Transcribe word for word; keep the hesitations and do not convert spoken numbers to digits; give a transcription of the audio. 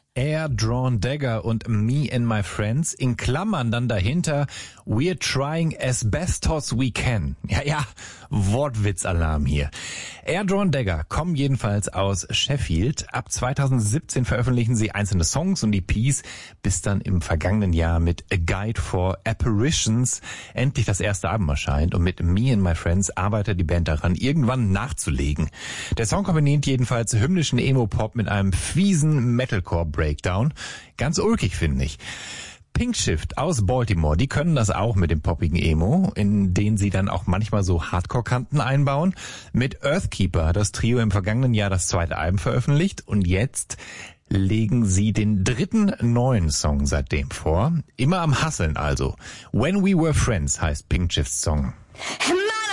Air Drawn Dagger und Me and My Friends, in Klammern dann dahinter We're trying as best as we can. Ja, ja, Wortwitzalarm hier. Air Drawn Dagger kommen jedenfalls aus Sheffield. Ab zweitausendsiebzehn veröffentlichen sie einzelne Songs und E Ps, bis dann im vergangenen Jahr mit A Guide for Apparitions endlich das erste Album erscheint. Und mit Me and My Friends arbeitet die Band daran, irgendwann nachzulegen. Der Song kombiniert jedenfalls hymnischen Emo-Pop mit einem fiesen Metalcore-Breakdown. Ganz ulkig, finde ich. Pink Shift aus Baltimore, die können das auch mit dem poppigen Emo, in den sie dann auch manchmal so Hardcore-Kanten einbauen. Mit Earthkeeper hat das Trio im vergangenen Jahr das zweite Album veröffentlicht und jetzt legen sie den dritten neuen Song seitdem vor. Immer am Hasseln also. When We Were Friends heißt Pink Shifts Song.